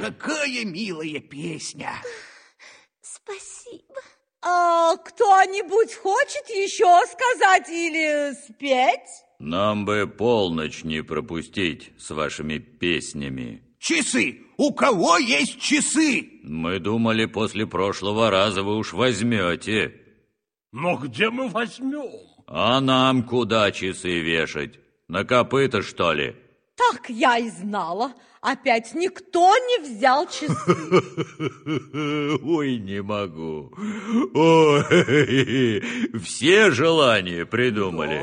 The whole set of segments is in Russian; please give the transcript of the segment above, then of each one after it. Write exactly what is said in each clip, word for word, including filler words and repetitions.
какая милая песня. Спасибо. А кто-нибудь хочет еще сказать или спеть? Нам бы полночь не пропустить с вашими песнями. Часы! У кого есть часы? Мы думали, после прошлого раза вы уж возьмете. Но где мы возьмем? А нам куда часы вешать? На копыта, что ли? Так я и знала. Опять никто не взял часы. Ой, не могу. Ой, все желания придумали.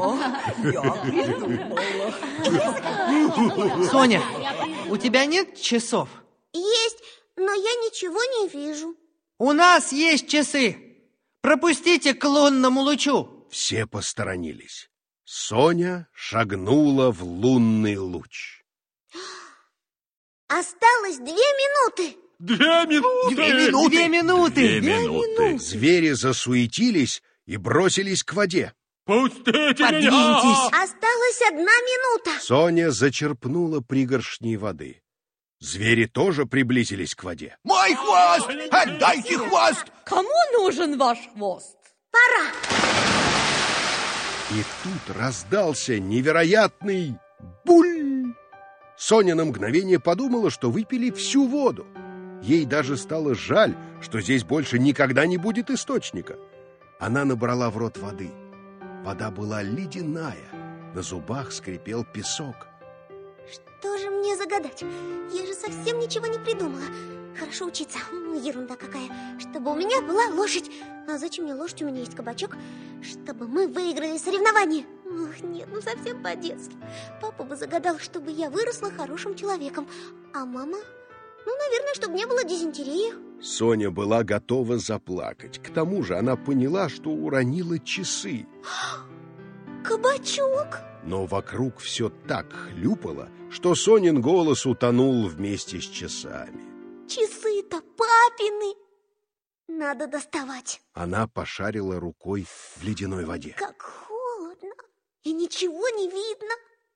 Соня, у тебя нет часов? Есть, но я ничего не вижу. У нас есть часы. Пропустите к лунному лучу. Все посторонились. Соня шагнула в лунный луч. Осталось две минуты. Две минуты! Две минуты! Две минуты! Две минуты. Звери засуетились и бросились к воде. Пустите Подвиньтесь. меня! Осталась одна минута. Соня зачерпнула пригоршней воды. Звери тоже приблизились к воде. Мой хвост! Отдайте хвост! Кому нужен ваш хвост? Пора. И тут раздался невероятный буль. Соня на мгновение подумала, что выпили всю воду. Ей даже стало жаль, что здесь больше никогда не будет источника. Она набрала в рот воды. Вода была ледяная, на зубах скрипел песок. Что же мне загадать? Я же совсем ничего не придумала. Хорошо учиться. Ерунда какая. Чтобы у меня была лошадь. А зачем мне лошадь? У меня есть кабачок. Чтобы мы выиграли соревнование. Ох, нет, ну совсем по-детски. Папа бы загадал, чтобы я выросла хорошим человеком. А мама? Ну, наверное, чтобы не было дизентерии. Соня была готова заплакать. К тому же она поняла, что уронила часы. Кабачок! Но вокруг все так хлюпало, что Сонин голос утонул вместе с часами. Часы-то папины. Надо доставать. Она пошарила рукой в ледяной воде. Как холодно. И ничего не видно.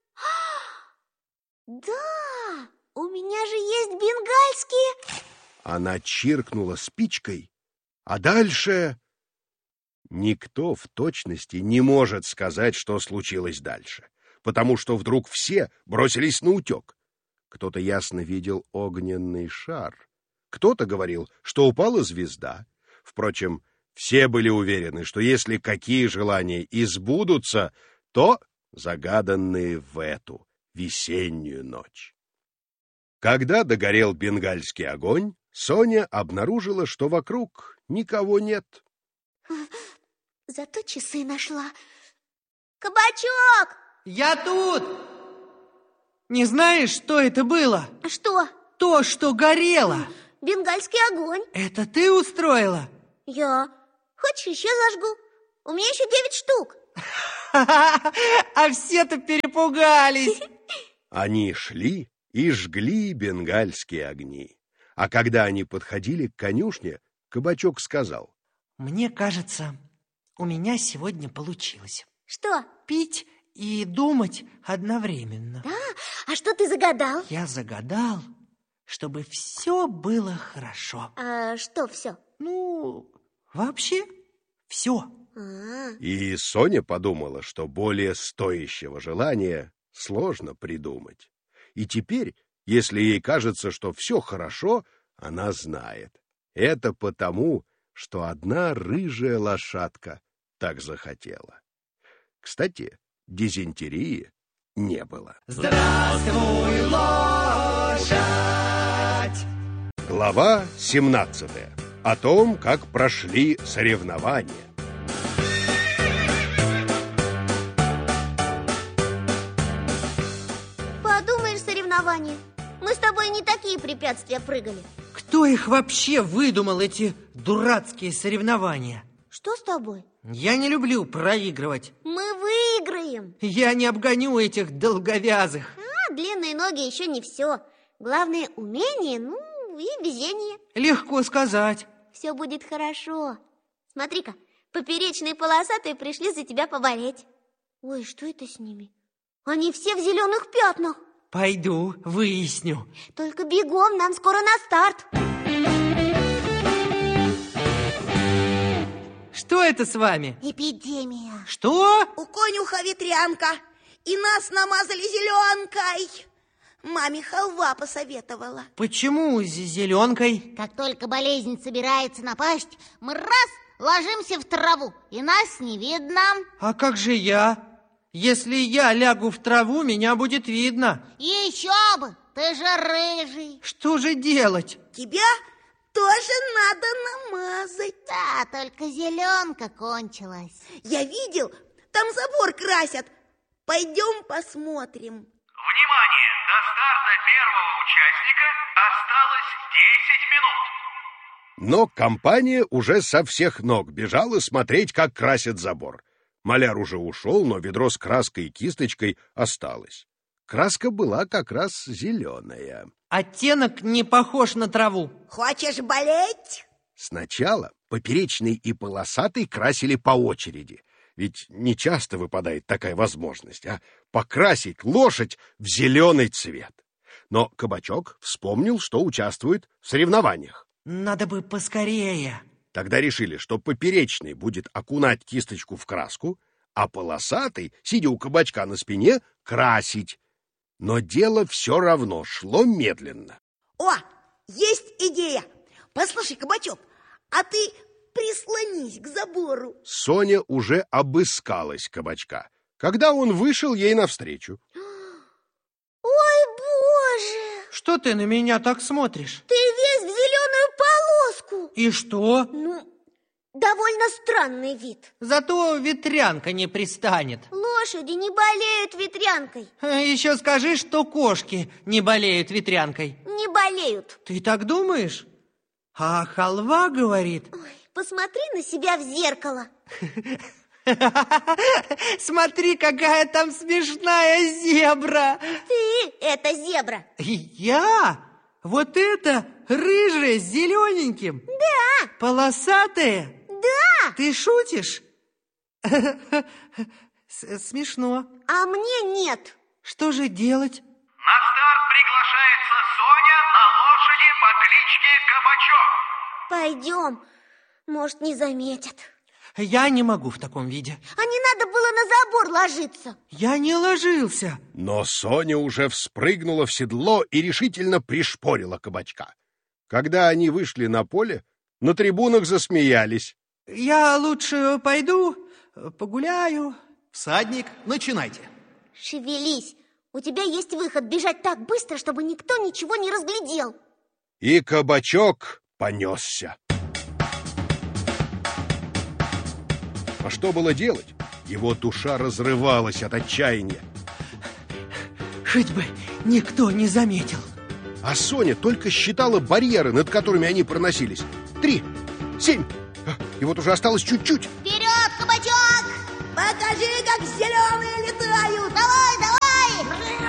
Да, у меня же есть бенгальские. Она чиркнула спичкой, а дальше... Никто в точности не может сказать, что случилось дальше, потому что вдруг все бросились наутек. Кто-то ясно видел огненный шар, кто-то говорил, что упала звезда. Впрочем, все были уверены, что если какие желания избудутся, то загаданные в эту весеннюю ночь. Когда догорел бенгальский огонь, Соня обнаружила, что вокруг никого нет. Зато часы нашла. Кабачок! Я тут! Не знаешь, что это было? Что? То, что горело. Бенгальский огонь. Это ты устроила? Я. Хочешь, еще зажгу? У меня еще девять штук. А все-то перепугались. Они шли и жгли бенгальские огни. А когда они подходили к конюшне, кабачок сказал: Мне кажется, у меня сегодня получилось. Что? Пить и думать одновременно. Да? А что ты загадал? Я загадал, чтобы все было хорошо. А что все? Ну, вообще все. А. И Соня подумала, что более стоящего желания сложно придумать. И теперь, если ей кажется, что все хорошо, она знает. Это потому, что одна рыжая лошадка так захотела. Кстати, дизентерии не было. Здравствуй, лошадь! Глава семнадцатая. О том, как прошли соревнования. Подумаешь, соревнования. Мы с тобой не такие препятствия прыгали. Кто их вообще выдумал, эти дурацкие соревнования? Что с тобой? Я не люблю проигрывать. Мы выиграем. Я не обгоню этих долговязых. А, длинные ноги еще не все. Главное умение, ну и везение. Легко сказать. Все будет хорошо. Смотри-ка, поперечные полосатые пришли за тебя поболеть. Ой, что это с ними? Они все в зеленых пятнах. Пойду, выясню. Только бегом, нам скоро на старт. Что это с вами? Эпидемия. Что? У конюха ветрянка, и нас намазали зеленкой. Маме халва посоветовала. Почему с зеленкой? Как только болезнь собирается напасть, мы раз ложимся в траву, и нас не видно. А как же я? Если я лягу в траву, меня будет видно. Еще бы, ты же рыжий. Что же делать? Тебя тоже надо намазать. Да, только зеленка кончилась. Я видел, там забор красят. Пойдем посмотрим. Внимание! До старта первого участника осталось десять минут. Но компания уже со всех ног бежала смотреть, как красят забор. Маляр уже ушел, но ведро с краской и кисточкой осталось. Краска была как раз зеленая. Оттенок не похож на траву. Хочешь болеть? Сначала поперечный и полосатый красили по очереди. Ведь не часто выпадает такая возможность, а покрасить лошадь в зеленый цвет. Но Кабачок вспомнил, что участвует в соревнованиях. Надо бы поскорее. Тогда решили, что поперечный будет окунать кисточку в краску, а полосатый, сидя у Кабачка на спине, красить. Но дело все равно шло медленно. О, есть идея! Послушай, Кабачок, а ты прислонись к забору. Соня уже обыскалась Кабачка, когда он вышел ей навстречу. Ой, боже! Что ты на меня так смотришь? Ты весь в зеленую полоску. И что? Ну, довольно странный вид. Зато ветрянка не пристанет. Лошади не болеют ветрянкой. Еще скажи, что кошки не болеют ветрянкой. Не болеют. Ты так думаешь? А халва говорит... Ой, посмотри на себя в зеркало. Смотри, какая там смешная зебра. Ты — это зебра. Я? Вот это рыжая с зелененьким? Да. Полосатая? Да. Ты шутишь? Смешно. А мне нет. Что же делать? На старт приглашается Соня на лошади по кличке Кабачок. Пойдем. Может, не заметят. Я не могу в таком виде. А не надо было на забор ложиться. Я не ложился. Но Соня уже вспрыгнула в седло и решительно пришпорила Кабачка. Когда они вышли на поле, на трибунах засмеялись. Я лучше пойду, погуляю. Всадник, начинайте. Шевелись. У тебя есть выход бежать так быстро, чтобы никто ничего не разглядел. И Кабачок понесся. А что было делать? Его душа разрывалась от отчаяния. Хоть бы никто не заметил. А Соня только считала барьеры, над которыми они проносились. Три, семь. И вот уже осталось чуть-чуть. Вперед, Кабачок! Покажи, как зеленые летают. Давай, давай!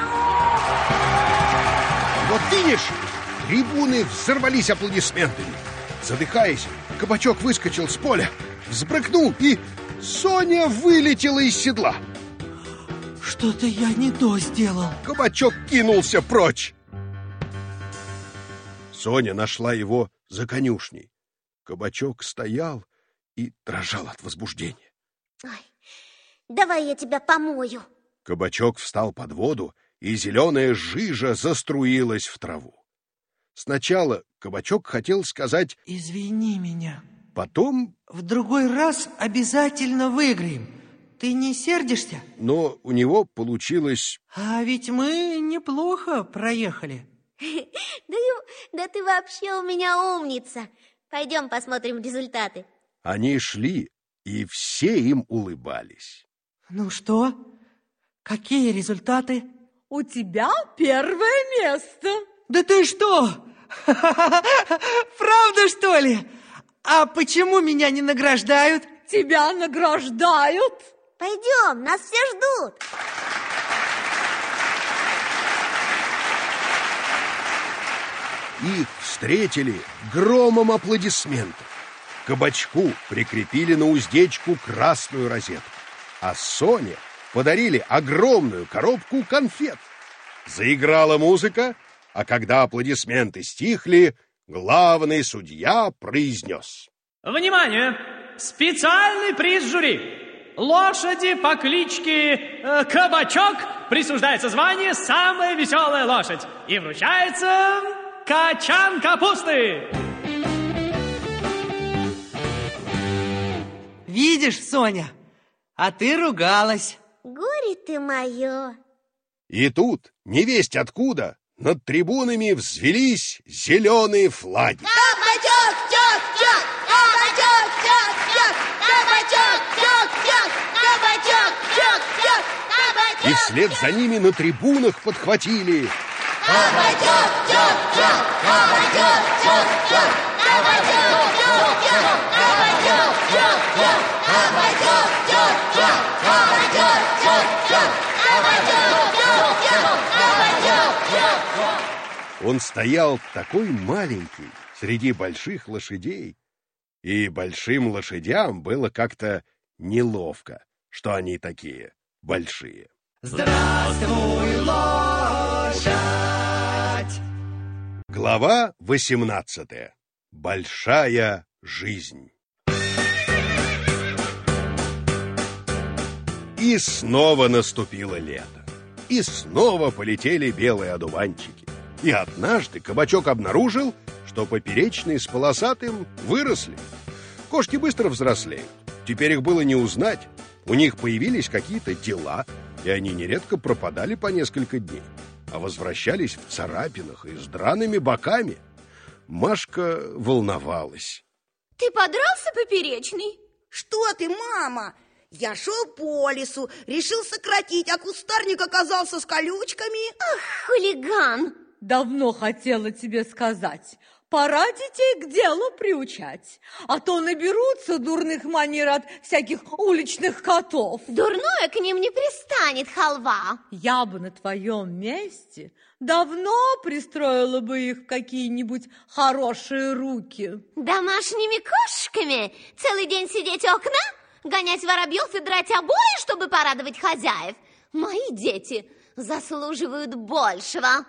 Вот финиш! Трибуны взорвались аплодисментами. Задыхаясь, Кабачок выскочил с поля, взбрыкнул, и Соня вылетела из седла. Что-то я не то сделал. Кабачок кинулся прочь. Соня нашла его за конюшней. Кабачок стоял и дрожал от возбуждения. Ой, давай я тебя помою. Кабачок встал под воду, и зеленая жижа заструилась в траву. Сначала Кабачок хотел сказать «Извини меня». Потом... В другой раз обязательно выиграем. Ты не сердишься? Но у него получилось... А ведь мы неплохо проехали. Да, да ты вообще у меня умница. Пойдем посмотрим результаты. Они шли, и все им улыбались. Ну что? Какие результаты? У тебя первое место. Да ты что? Правда, что ли? А почему меня не награждают? Тебя награждают. Пойдем, нас все ждут. Их встретили громом аплодисментов. Кабачку прикрепили на уздечку красную розетку, а Соне подарили огромную коробку конфет. Заиграла музыка, а когда аплодисменты стихли, главный судья произнес: Внимание! Специальный приз жюри! Лошади по кличке э, Кабачок присуждается звание «Самая веселая лошадь» и вручается качан капусты. Видишь, Соня, а ты ругалась. Горе ты мое. И тут, невесть откуда, над трибунами взвелись зеленые флаги. Кабачок, чок, чок, кабачок, чок, чок, кабачок, чок, чок, кабачок, чок, чок, кабачок. И вслед за ними на трибунах подхватили: Кабачок, чок, чок, кабачок, чок, чок, кабачок, чок, чок, кабачок, чок, чок, кабачок, чок, чок, кабачок, чок, чок, кабачок, чок, чок, кабачок, чок, чок. Он стоял такой маленький среди больших лошадей, и большим лошадям было как-то неловко, что они такие большие. Здравствуй, лошадь! Глава восемнадцатая. Большая жизнь. И снова наступило лето. И снова полетели белые одуванчики. И однажды Кабачок обнаружил, что поперечные с полосатым выросли. Кошки быстро взрослеют. Теперь их было не узнать. У них появились какие-то дела, и они нередко пропадали по несколько дней, а возвращались в царапинах и с драными боками. Машка волновалась. Ты подрался, поперечный? Что ты, мама? Я шел по лесу, решил сократить, а кустарник оказался с колючками. Ах, хулиган! Давно хотела тебе сказать, пора детей к делу приучать, а то наберутся дурных манер от всяких уличных котов. Дурное к ним не пристанет, халва. Я бы на твоем месте давно пристроила бы их в какие-нибудь хорошие руки. Домашними кошками целый день сидеть у окна, гонять воробьев и драть обои, чтобы порадовать хозяев. Мои дети заслуживают большего.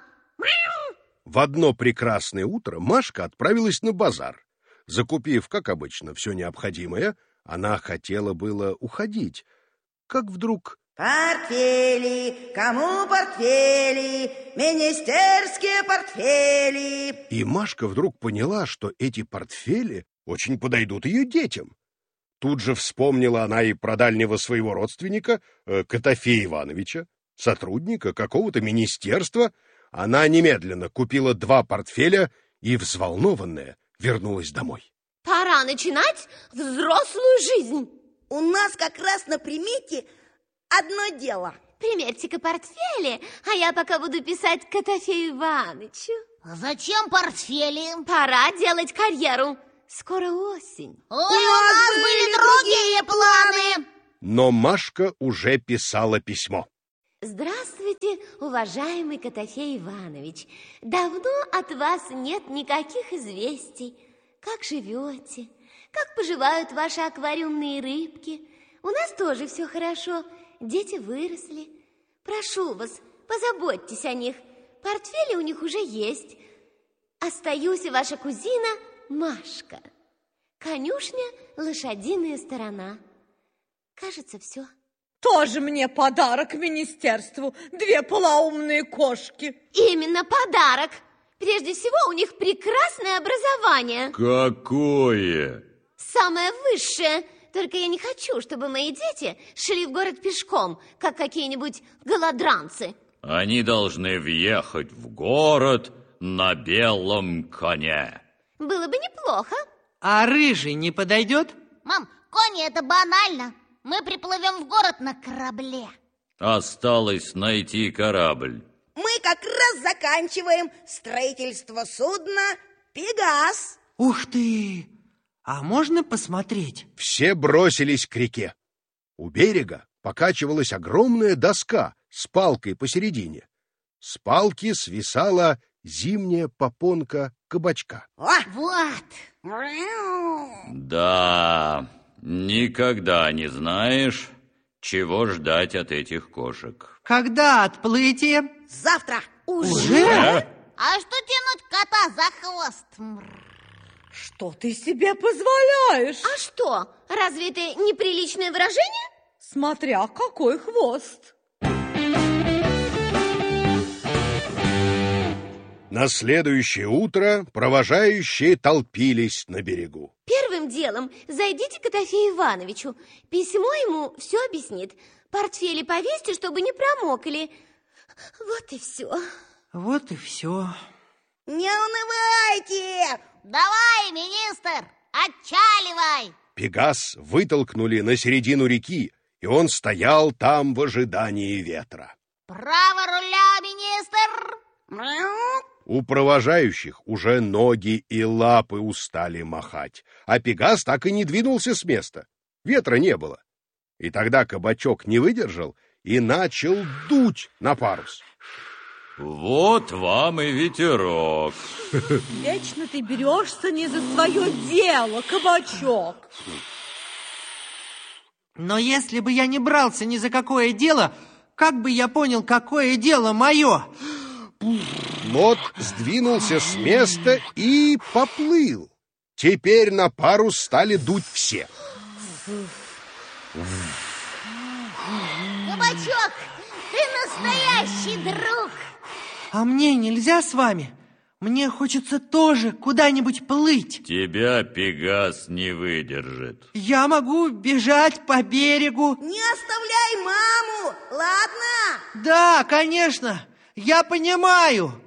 В одно прекрасное утро Машка отправилась на базар. Закупив, как обычно, все необходимое, она хотела было уходить, как вдруг... Портфели, кому портфели, министерские портфели. И Машка вдруг поняла, что эти портфели очень подойдут ее детям. Тут же вспомнила она и про дальнего своего родственника, э, Котофея Ивановича, сотрудника какого-то министерства. Она немедленно купила два портфеля и, взволнованная, вернулась домой. Пора начинать взрослую жизнь. У нас как раз на примете одно дело. Примерьте-ка портфели, а я пока буду писать Котофею Ивановичу. А зачем портфели? Пора делать карьеру. Скоро осень. Ой, у, у нас были другие планы. Но Машка уже писала письмо. Здравствуйте, уважаемый Котофей Иванович. Давно от вас нет никаких известий. Как живете? Как поживают ваши аквариумные рыбки? У нас тоже все хорошо. Дети выросли. Прошу вас, позаботьтесь о них. Портфели у них уже есть. Остаюсь ваша кузина Машка. Конюшня, лошадиная сторона. Кажется, все. Тоже мне подарок министерству. Две полоумные кошки. Именно подарок. Прежде всего, у них прекрасное образование. Какое? Самое высшее. Только я не хочу, чтобы мои дети шли в город пешком, как какие-нибудь голодранцы. Они должны въехать в город на белом коне. Было бы неплохо. А рыжий не подойдет? Мам, кони — это банально. Мы приплывем в город на корабле. Осталось найти корабль. Мы как раз заканчиваем строительство судна «Пегас». Ух ты! А можно посмотреть? Все бросились к реке. У берега покачивалась огромная доска с палкой посередине. С палки свисала зимняя попонка кабачка. О! Вот. Да, никогда не знаешь, Чего ждать от этих кошек? Когда отплытие? Завтра. Уже? А что тянуть кота за хвост? Мрр. Что ты себе позволяешь? А что, разве это неприличное выражение? Смотря какой хвост. На следующее утро провожающие толпились на берегу. Первым делом зайдите к Котофею Ивановичу. Письмо ему все объяснит. Портфели повесьте, чтобы не промокли. Вот и все. Вот и все. Не унывайте! Давай, министр, отчаливай! Пегас вытолкнули на середину реки, и он стоял там в ожидании ветра. Право руля, министр! У провожающих уже ноги и лапы устали махать, а Пегас так и не двинулся с места. Ветра не было. И тогда кабачок не выдержал и начал дуть на парус. Вот вам и ветерок. Вечно ты берешься не за свое дело, кабачок. Но если бы я не брался ни за какое дело, как бы я понял, какое дело мое? Мот сдвинулся с места и поплыл. Теперь на парус стали дуть все. Кабачок, ты настоящий друг! А мне нельзя с вами? Мне хочется тоже куда-нибудь плыть. Тебя Пегас не выдержит. Я могу бежать по берегу. Не оставляй маму, ладно? Да, конечно, я понимаю.